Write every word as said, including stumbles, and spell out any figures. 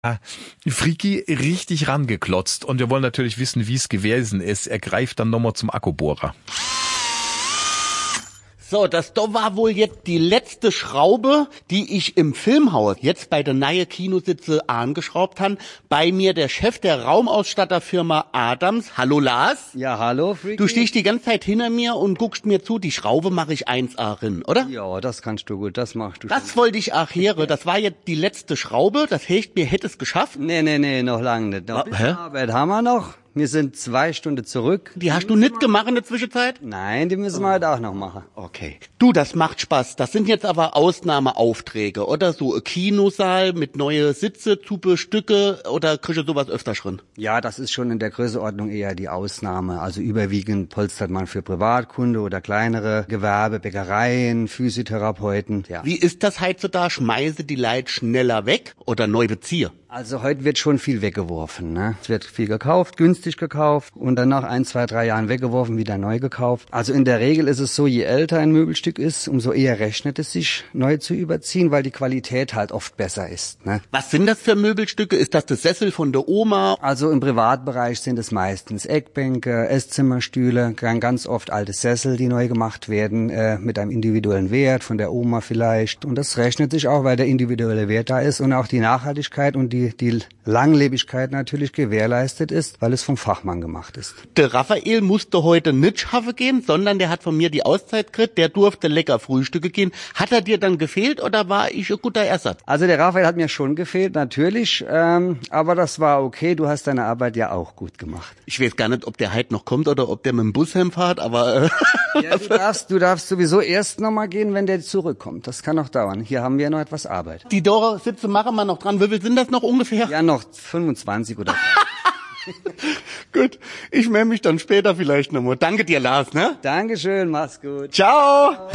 Friki richtig rangeklotzt und wir wollen natürlich wissen, wie es gewesen ist. Er greift dann nochmal zum Akkubohrer. So, das da war wohl jetzt die letzte Schraube, die ich im Filmhaus jetzt bei der neue Kinositze angeschraubt habe. Bei mir der Chef der Raumausstatterfirma Adams. Hallo Lars. Ja, hallo Freaky. Du stehst die ganze Zeit hinter mir und guckst mir zu. Die Schraube mache ich eins A rin, oder? Ja, das kannst du gut, das machst du. Das wollte ich auch hören. Das war jetzt die letzte Schraube. Das heißt, mir hätte es geschafft. Nee, nee, nee, noch lange nicht. Noch ein bisschen Arbeit haben wir noch. Wir sind zwei Stunden zurück. Die hast du nicht gemacht in der Zwischenzeit? Nein, die müssen wir heute auch noch machen. Okay. Du, das macht Spaß. Das sind jetzt aber Ausnahmeaufträge, oder? So ein Kinosaal mit neue Sitze zu bestücke oder kriegst du sowas öfter schon? Ja, das ist schon in der Größenordnung eher die Ausnahme. Also überwiegend polstert man für Privatkunde oder kleinere Gewerbe, Bäckereien, Physiotherapeuten. Ja. Wie ist das heutzutage? Schmeiße die Leute schneller weg oder neu beziehe? Also heute wird schon viel weggeworfen, ne? Es wird viel gekauft, günstig gekauft und dann nach ein, zwei, drei Jahren weggeworfen, wieder neu gekauft. Also in der Regel ist es so, je älter ein Möbelstück ist, umso eher rechnet es sich, neu zu überziehen, weil die Qualität halt oft besser ist, ne? Was sind das für Möbelstücke? Ist das das Sessel von der Oma? Also im Privatbereich sind es meistens Eckbänke, Esszimmerstühle, ganz oft alte Sessel, die neu gemacht werden, äh, mit einem individuellen Wert von der Oma vielleicht. Und das rechnet sich auch, weil der individuelle Wert da ist und auch die Nachhaltigkeit und die die Langlebigkeit natürlich gewährleistet ist, weil es vom Fachmann gemacht ist. Der Raphael musste heute nicht schaffen gehen, sondern der hat von mir die Auszeit gekriegt, der durfte lecker Frühstücke gehen. Hat er dir dann gefehlt oder war ich ein guter Ersatz? Also der Raphael hat mir schon gefehlt, natürlich, ähm, aber das war okay, du hast deine Arbeit ja auch gut gemacht. Ich weiß gar nicht, ob der heute noch kommt oder ob der mit dem Bus hinfährt, aber... Äh ja, du darfst, du darfst sowieso erst nochmal gehen, wenn der zurückkommt. Das kann noch dauern. Hier haben wir noch etwas Arbeit. Die Dora-Sitze machen wir noch dran. Wie viel sind das noch ungefähr? Ja, noch fünfundzwanzig oder so. Gut, ich melde mich dann später vielleicht nochmal. Danke dir, Lars, ne? Dankeschön, mach's gut. Ciao!